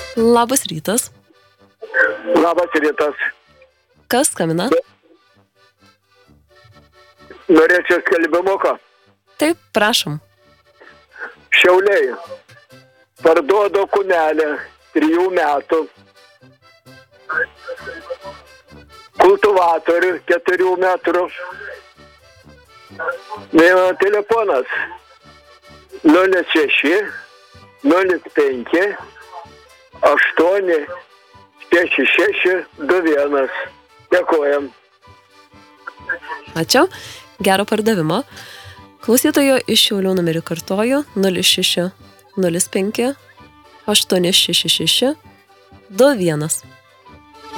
Labas rytas. Labas rytas. Kas skambina? Norėčiau skelbimuko. Taip, prašom. Šiauliai. Parduodo kūnelę 3 metų. Kultivatorių 4 metrų. Telefonas 06 05 8 66 21. Dėkojam. Ačiū. Gero pardavimo. Klausytojo iš Šiaulių numerį kartoju 06 05 866 21.